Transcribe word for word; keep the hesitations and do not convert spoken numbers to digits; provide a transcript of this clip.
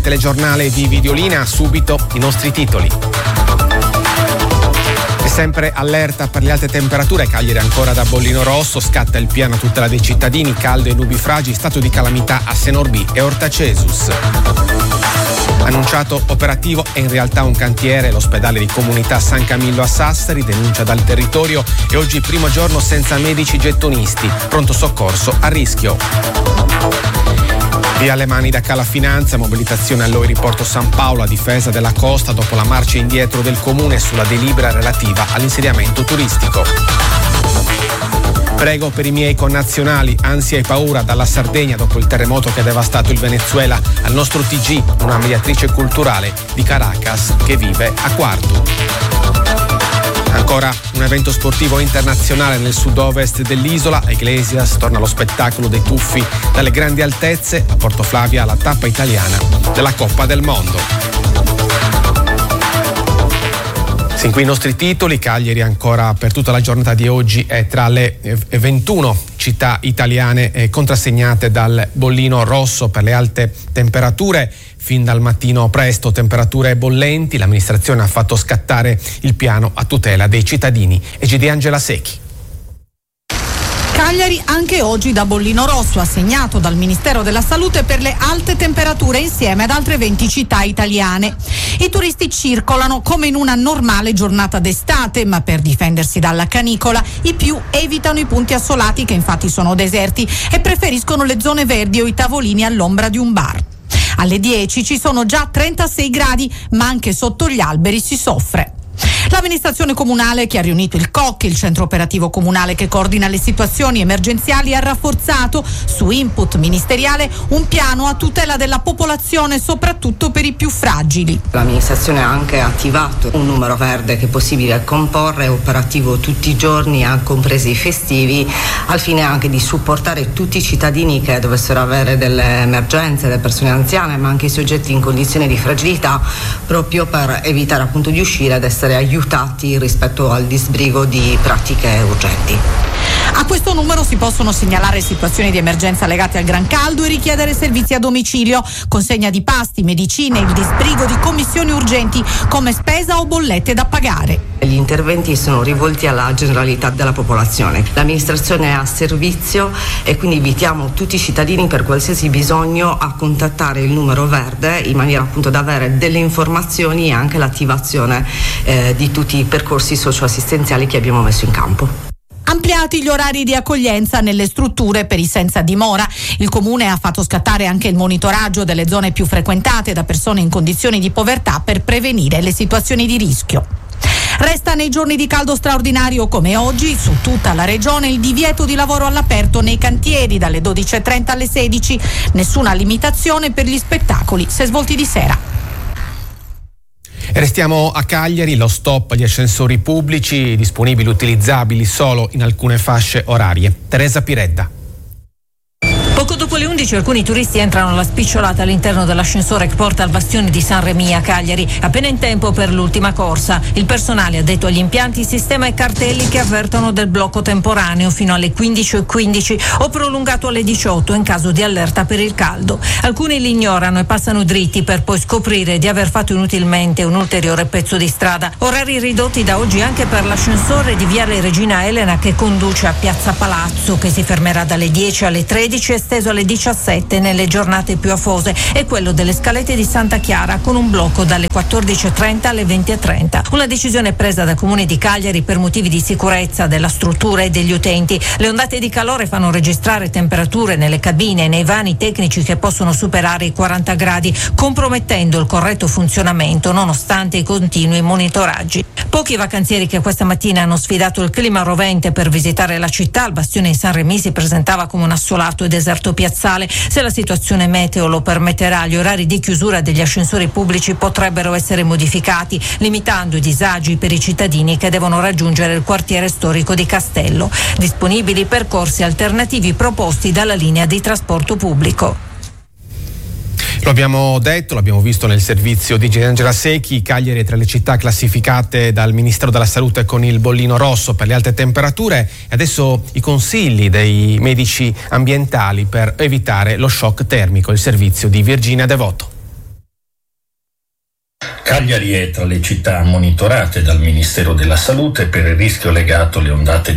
Telegiornale di Videolina, subito i nostri titoli. E sempre allerta per le alte temperature, Cagliari ancora da bollino rosso, scatta il piano a tutela dei cittadini, caldo e nubifragi, stato di calamità a Senorbi e Ortacesus. Annunciato operativo è in realtà un cantiere, l'ospedale di comunità San Camillo a Sassari, denuncia dal territorio e oggi primo giorno senza medici gettonisti, pronto soccorso a rischio. Via le mani da Calafinanza, mobilitazione all'aeroporto San Paolo a difesa della costa dopo la marcia indietro del comune sulla delibera relativa all'insediamento turistico. Prego per i miei connazionali, ansia e paura dalla Sardegna dopo il terremoto che ha devastato il Venezuela, al nostro T G, una mediatrice culturale di Caracas che vive a Quartu. Ancora un evento sportivo internazionale nel sud-ovest dell'isola, a Iglesias torna lo spettacolo dei tuffi dalle grandi altezze, a Porto Flavia la tappa italiana della Coppa del Mondo. Sin qui i nostri titoli. Cagliari ancora per tutta la giornata di oggi è tra le ventuno città italiane contrassegnate dal bollino rosso per le alte temperature. Fin dal mattino presto temperature bollenti, l'amministrazione ha fatto scattare il piano a tutela dei cittadini. E G D Angela Secchi. Cagliari anche oggi da bollino rosso, assegnato dal Ministero della Salute per le alte temperature insieme ad altre venti città italiane. I turisti circolano come in una normale giornata d'estate, ma per difendersi dalla canicola i più evitano i punti assolati, che infatti sono deserti, e preferiscono le zone verdi o i tavolini all'ombra di un bar. Alle dieci ci sono già trentasei gradi, ma anche sotto gli alberi si soffre. L'amministrazione comunale, che ha riunito il C O C, il centro operativo comunale che coordina le situazioni emergenziali, ha rafforzato, su input ministeriale, un piano a tutela della popolazione, soprattutto per i più fragili. L'amministrazione ha anche attivato un numero verde che è possibile comporre, operativo tutti i giorni, anche compresi i festivi, al fine anche di supportare tutti i cittadini che dovessero avere delle emergenze, le persone anziane, ma anche i soggetti in condizioni di fragilità, proprio per evitare appunto di uscire ed essere aiutati rispetto al disbrigo di pratiche urgenti. A questo numero si possono segnalare situazioni di emergenza legate al gran caldo e richiedere servizi a domicilio, consegna di pasti, medicine, il disbrigo di commissioni urgenti come spesa o bollette da pagare. Gli interventi sono rivolti alla generalità della popolazione. L'amministrazione è a servizio e quindi invitiamo tutti i cittadini, per qualsiasi bisogno, a contattare il numero verde in maniera appunto da avere delle informazioni e anche l'attivazione eh, di tutti i percorsi socioassistenziali che abbiamo messo in campo. Ampliati gli orari di accoglienza nelle strutture per i senza dimora. Il comune ha fatto scattare anche il monitoraggio delle zone più frequentate da persone in condizioni di povertà per prevenire le situazioni di rischio. Resta nei giorni di caldo straordinario come oggi su tutta la regione il divieto di lavoro all'aperto nei cantieri dalle dodici e trenta alle sedici. Nessuna limitazione per gli spettacoli se svolti di sera. E restiamo a Cagliari, lo stop agli ascensori pubblici disponibili, utilizzabili solo in alcune fasce orarie. Teresa Piredda. Poco dopo le undici alcuni turisti entrano alla spicciolata all'interno dell'ascensore che porta al bastione di San Remi a Cagliari, appena in tempo per l'ultima corsa. Il personale addetto agli impianti sistema i cartelli che avvertono del blocco temporaneo fino alle quindici e quindici o prolungato alle diciotto in caso di allerta per il caldo. Alcuni li ignorano e passano dritti per poi scoprire di aver fatto inutilmente un ulteriore pezzo di strada. Orari ridotti da oggi anche per l'ascensore di Viale Regina Elena che conduce a Piazza Palazzo, che si fermerà dalle dieci alle tredici, esteso alle diciassette nelle giornate più afose, e quello delle scalette di Santa Chiara con un blocco dalle quattordici e trenta alle venti e trenta. Una decisione presa dal Comune di Cagliari per motivi di sicurezza della struttura e degli utenti. Le ondate di calore fanno registrare temperature nelle cabine e nei vani tecnici che possono superare i quaranta gradi, compromettendo il corretto funzionamento nonostante i continui monitoraggi. Pochi vacanzieri che questa mattina hanno sfidato il clima rovente per visitare la città. Il bastione di San Remi si presentava come un assolato e deserto piazzale. Se la situazione meteo lo permetterà, gli orari di chiusura degli ascensori pubblici potrebbero essere modificati, limitando i disagi per i cittadini che devono raggiungere il quartiere storico di Castello. Disponibili percorsi alternativi proposti dalla linea di trasporto pubblico. Lo abbiamo detto, l'abbiamo visto nel servizio di Angela Secchi. Cagliari è tra le città classificate dal Ministero della Salute con il bollino rosso per le alte temperature, e adesso i consigli dei medici ambientali per evitare lo shock termico. Il servizio di Virginia Devoto. Cagliari è tra le città monitorate dal Ministero della Salute per il rischio legato alle ondate